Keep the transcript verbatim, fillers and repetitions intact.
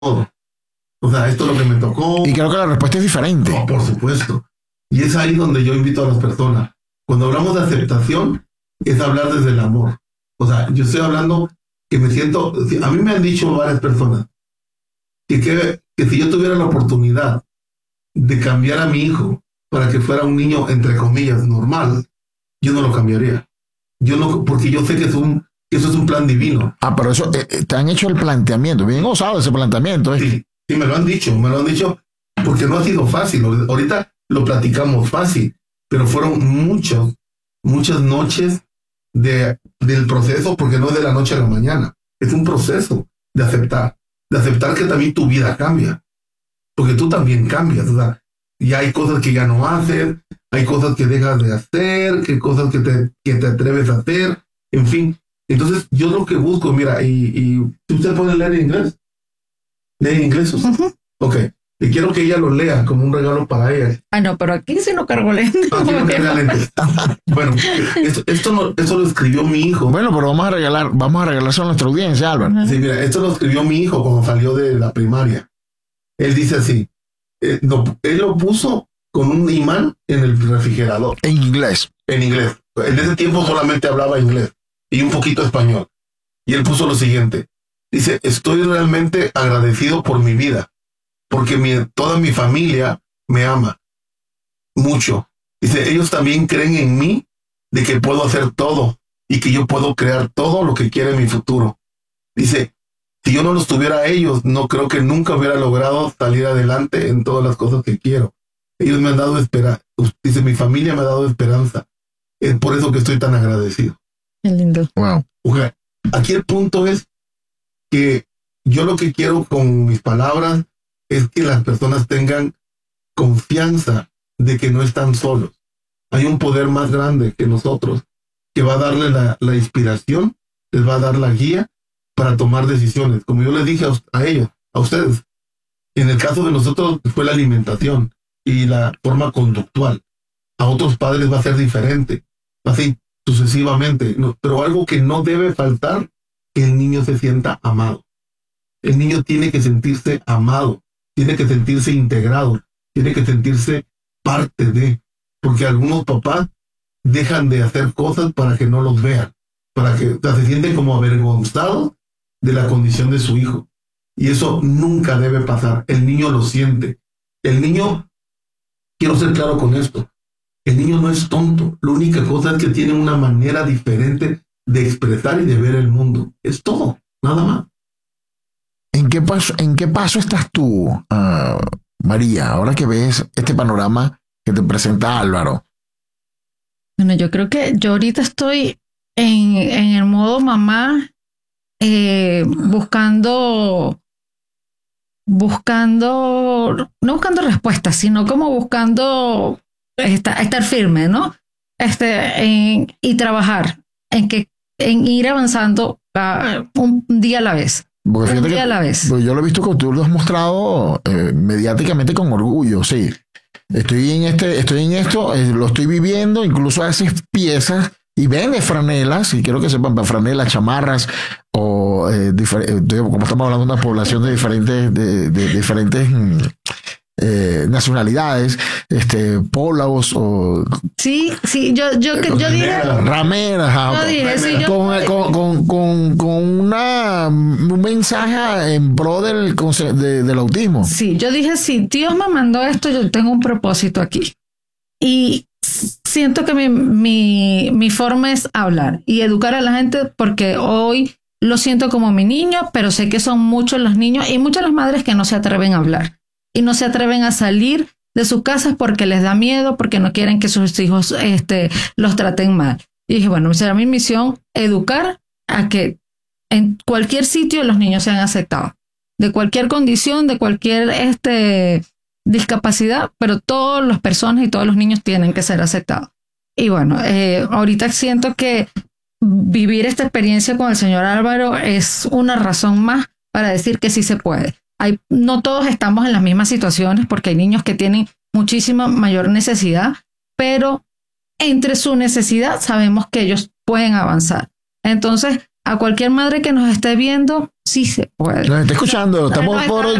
O sea, esto es lo que me tocó. Y creo que la respuesta es diferente. No, por supuesto. Y es ahí donde yo invito a las personas. Cuando hablamos de aceptación, es hablar desde el amor. O sea, yo estoy hablando que me siento... A mí me han dicho varias personas que, que, que si yo tuviera la oportunidad de cambiar a mi hijo para que fuera un niño, entre comillas, normal, yo no lo cambiaría. Yo no, porque yo sé que es un, que eso es un plan divino. Ah, pero eso, eh, te han hecho el planteamiento, bien osado ese planteamiento. ¿eh? Sí, sí, me lo han dicho, me lo han dicho, porque no ha sido fácil. Ahorita lo platicamos fácil, pero fueron muchas, muchas noches de, del proceso, porque no es de la noche a la mañana. Es un proceso de aceptar, de aceptar que también tu vida cambia, porque tú también cambias. O sea, ya hay cosas que ya no haces, hay cosas que dejas de hacer, que cosas que te, que te atreves a hacer, en fin. Entonces, yo lo que busco, mira, y, y ¿usted puede leer en inglés? ¿Lee en inglés? Uh-huh. Ok. Y quiero que ella lo lea como un regalo para ella. Ah, no, pero aquí sí no cargo lentes. Aquí no carga lentes. Bueno, esto, esto, no, esto lo escribió mi hijo. Bueno, pero vamos a regalar, vamos a regalarse a nuestra audiencia, Álvaro. Sí, mira, esto lo escribió mi hijo cuando salió de la primaria. Él dice así, eh, no, él lo puso con un imán en el refrigerador. En inglés. En inglés. En ese tiempo solamente hablaba inglés y un poquito español. Y él puso lo siguiente. Dice, estoy realmente agradecido por mi vida, porque mi, toda mi familia me ama mucho. Dice, ellos también creen en mí de que puedo hacer todo y que yo puedo crear todo lo que quiera en mi futuro. Dice, si yo no los tuviera a ellos, no creo que nunca hubiera logrado salir adelante en todas las cosas que quiero. Ellos me han dado esperanza. Dice, mi familia me ha dado esperanza. Es por eso que estoy tan agradecido. Qué lindo. Wow. Okay. Aquí el punto es que yo lo que quiero con mis palabras es que las personas tengan confianza de que no están solos. Hay un poder más grande que nosotros que va a darle la, la inspiración, les va a dar la guía para tomar decisiones. Como yo les dije a, a ellos, a ustedes, en el caso de nosotros fue la alimentación y la forma conductual. A otros padres va a ser diferente, así sucesivamente. No, pero algo que no debe faltar, que el niño se sienta amado. El niño tiene que sentirse amado, tiene que sentirse integrado, tiene que sentirse parte de, porque algunos papás dejan de hacer cosas para que no los vean, para que, o sea, se sienten como avergonzados de la condición de su hijo. Y eso nunca debe pasar. El niño lo siente. El niño, quiero ser claro con esto, el niño no es tonto. La única cosa es que tiene una manera diferente de expresar y de ver el mundo. Es todo, nada más. ¿En qué paso, en qué paso estás tú, uh, María, ahora que ves este panorama que te presenta Álvaro? Bueno, yo creo que yo ahorita estoy en, en el modo mamá, eh, buscando, buscando, no buscando respuestas, sino como buscando estar, estar firme, ¿no? Este, en, y trabajar en que, en ir avanzando uh, un día a la vez. Porque un día que, a la vez. Pues yo lo he visto que tú lo has mostrado eh, mediáticamente con orgullo, sí. Estoy en este, estoy en esto, eh, lo estoy viviendo, incluso haces piezas y vende franelas, y quiero que sepan, franelas, chamarras, o eh, como estamos hablando de una población de diferentes, de, de diferentes eh, nacionalidades, este, polos o sí, sí, yo, yo, yo, yo dije rameras, yo dije, sí, yo, con, con, con, con, con una un mensaje en pro del, de, del autismo. Sí, yo dije, si Dios me mandó esto, yo tengo un propósito aquí. Y siento que mi, mi, mi forma es hablar y educar a la gente, porque hoy lo siento como mi niño, pero sé que son muchos los niños y muchas las madres que no se atreven a hablar y no se atreven a salir de sus casas porque les da miedo, porque no quieren que sus hijos este, los traten mal. Y dije, bueno, será mi misión educar a que en cualquier sitio los niños sean aceptados, de cualquier condición, de cualquier este, discapacidad, pero todas las personas y todos los niños tienen que ser aceptados. Y bueno, eh, ahorita siento que vivir esta experiencia con el señor Álvaro es una razón más para decir que sí se puede. Hay, no todos estamos en las mismas situaciones, porque hay niños que tienen muchísima mayor necesidad, pero entre su necesidad sabemos que ellos pueden avanzar. Entonces, a cualquier madre que nos esté viendo, sí se puede. Nos está escuchando, estamos Nos por está-